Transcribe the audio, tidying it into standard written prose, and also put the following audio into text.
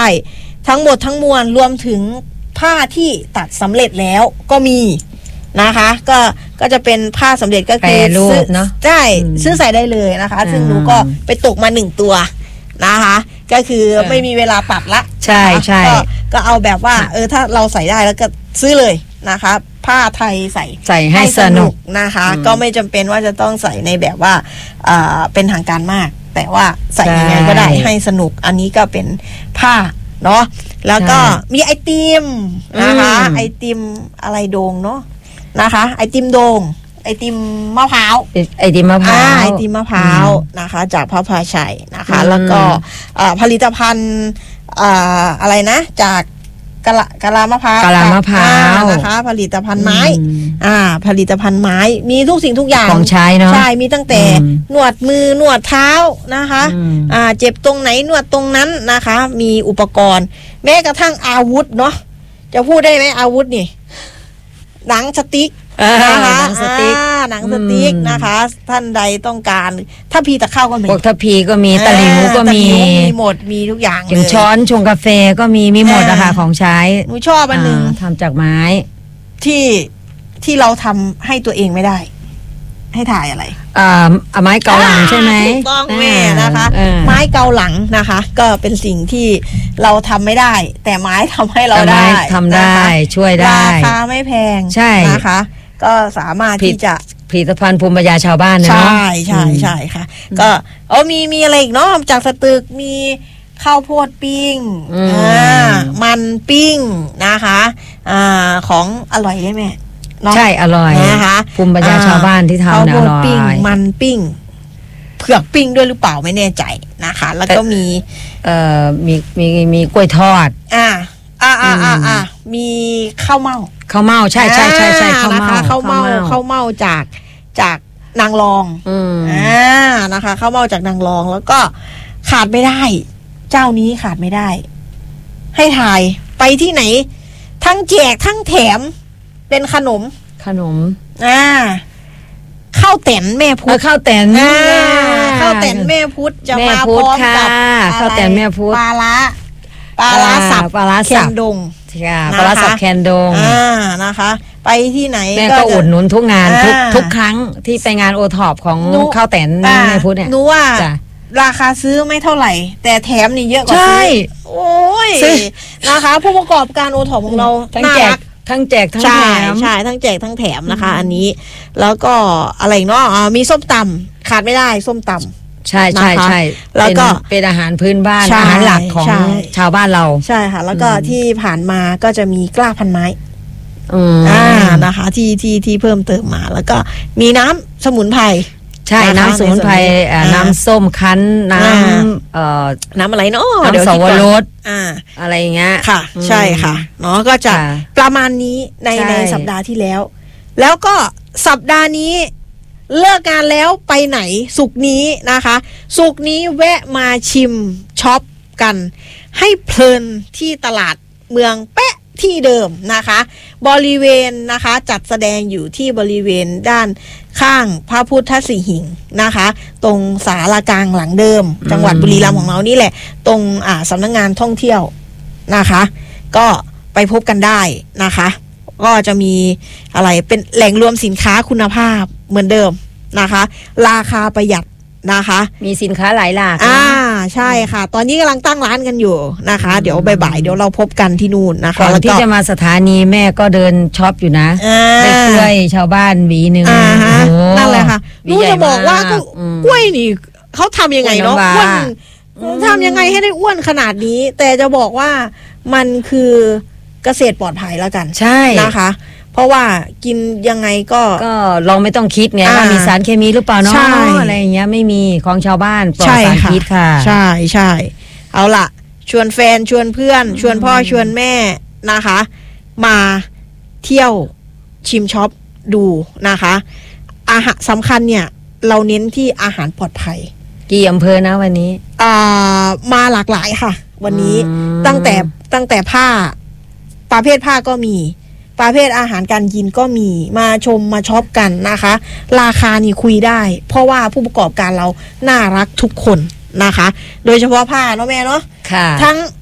ทั้งหมดทั้งมวลรวมถึงผ้าที่ตัดสำเร็จแล้วก็มีนะคะก็จะเป็นผ้าสำเร็จก็คือซื้อเนาะใช่ซื้อใส่ได้เลยนะคะซึ่งหนูก็ไปตกมา1ตัวนะคะก็คือไม่มีเวลาตัดละใช่ใช่ก็เอาแบบว่าถ้าเราใส่ได้แล้วก็ซื้อเลยนะคะผ้าไทยใส่ให้สนุกนะคะก็ไม่จำเป็นว่าจะต้องใส่ในแบบว่าเป็นทางการมากแต่ว่าใส่ยังไงก็ได้ให้สนุกอันนี้ก็เป็นผ้าเนาะแล้วก็มีไอติมนะคะไอติมอะไรโดงเนาะนะคะไอติมโดงไอติมมะพร้าวไอติมมะพร้าวไอติมมะพร้าวนะคะจากพระพาชัยนะคะแล้วก็ผลิตภัณฑ์อะไรนะจากกะลามะพร้าวนะคะผลิตภัณฑ์ไม้ผลิตภัณฑ์ไม้มีทุกสิ่งทุกอย่างของใช้เนาะใช่มีตั้งแต่นวดมือนวดเท้านะคะเจ็บตรงไหนนวดตรงนั้นนะคะมีอุปกรณ์แม้กระทั่งอาวุธเนาะจะพูดได้ไหมอาวุธนี่หนังสติ๊กนะคะหนังสติ๊กนะคะท่านใดต้องการถ้าพีตะเข้าก็มีพวกถ้าพีก็มีตะหลิวก็มีหมดมีทุกอย่างอย่างช้อนชงกาแฟก็มีหมดนะคะของใช้หนูชอบอันนึงทำจากไม้ที่เราทำให้ตัวเองไม่ได้ให้ถ่ายอะไรไม้เกาหลังใช่ไหมถูกต้องแม่นะคะไม้เกาหลังนะคะก็เป็นสิ่งที่เราทำไม่ได้แต่ไม้ทำให้เราได้ทำได้ช่วยได้ราคาไม่แพงใช่นะคะก็สามารถที่จะผลิตภัณฑ์ภูมิปัญญาชาวบ้านเนาะใช่ค่ะก็มีอะไรอีกเนาะจากสตึกมีข้าวโพดปิ้งมันปิ้งนะคะของอร่อยได้ไหมใช่อร่อยนะคะภูมิปัญญาชาวบ้านที่ทำเนี่ยอร่อยปิ้งมันปิ้งเผือกปิ้งด้วยหรือเปล่าไม่แน่ใจนะคะแล้วก็มีกล้วยทอดมีข้าวเม่าใช่ข้าวเม่าจากนางรองนะคะข้าวเม่าจากนางรองแล้วก็ขาดไม่ได้เจ้านี้ขาดไม่ได้ให้ถ่ายไปที่ไหนทั้งแจกทั้งแถมเป็นขนมข้าวแตนแม่พุทธข้าวแตนแม่พุทธจะมาพร้อมกับข้าวแตนแม่พุทธปลาร้าสับแคนดงปลาร้าสับแคนดงนะคะไปที่ไหนแม่ก็อุดหนุนทุกงานทุกครั้งที่ไปงานโอท็อปของข้าวแตนแม่พุทธเนี่ยรู้ว่าราคาซื้อไม่เท่าไหร่แต่แถมนี่เยอะกว่าซื้อโอ้ยนะคะผู้ประกอบการโอท็อปของเราทั้งแจกทั้งแถมใช่ทั้งแจกทั้งแถมนะคะอันนี้แล้วก็อะไรเนาะมีส้มตำขาดไม่ได้ส้มตำใช่แล้วก็เป็นอาหารพื้นบ้านอาหารหลักของชาวบ้านเราใช่ค่ะแล้วก็ที่ผ่านมาก็จะมีกล้าพันไม้นะคะที่เพิ่มเติมมาแล้วก็มีน้ำสมุนไพรใช่น้ำสมุนไพรน้ำส้มคั้นน้ำอะไรเนาะน้ำสวรสอะไรเงี้ยค่ะใช่ค่ะเนาะก็จะประมาณนี้ในสัปดาห์ที่แล้วก็สัปดาห์นี้เลิกงานแล้วไปไหนศุกร์นี้นะคะศุกร์นี้แวะมาชิมช็อปกันให้เพลินที่ตลาดเมืองแปะที่เดิมนะคะบริเวณนะคะจัดแสดงอยู่ที่บริเวณด้านข้างพระพุทธสิหิงค์นะคะตรงศาลากลางหลังเดิมจังหวัดบุรีรัมย์ของเรานี่แหละตรงสำนักงานท่องเที่ยวนะคะก็ไปพบกันได้นะคะก็จะมีอะไรเป็นแหล่งรวมสินค้าคุณภาพเหมือนเดิมนะคะราคาประหยัดนะคะมีสินค้าหลายหลากใช่ค่ะตอนนี้กำลังตั้งร้านกันอยู่นะคะเดี๋ยวบ่ายๆเดี๋ยวเราพบกันที่นู่นนะคะก่อนที่จะมาสถานีแม่ก็เดินช็อปอยู่นะได้กล้วยชาวบ้านหวีนึงนั่นแหละค่ะรู้จะบอกว่ากล้วยนี่เขาทำยังไงเนาะอ้วนทำยังไงให้ได้อ้วนขนาดนี้แต่จะบอกว่ามันคือเกษตรปลอดภัยแล้วกันใช่นะคะเพราะว่ากินยังไงก็เราไม่ต้องคิดไงว่ามีสารเคมีหรือเปล่าเนาะอะไรอย่างเงี้ยไม่มีของชาวบ้านปลอดสารพิษค่ะใช่เอาล่ะชวนแฟนชวนเพื่อนชวนพ่อชวนแม่นะคะมาเที่ยวชิมช็อปดูนะคะอาหารสำคัญเนี่ยเราเน้นที่อาหารปลอดภัยกี่อำเภอนะวันนี้มาหลากหลายค่ะวันนี้ตั้งแต่ผ้าประเภทผ้าก็มีประเภทอาหารการกินก็มีมาชมมาช็อปกันนะคะราคานี่คุยได้เพราะว่าผู้ประกอบการเราน่ารักทุกคนนะคะโดยเฉพาะผ้าเนาะแม่เนาะทั้ง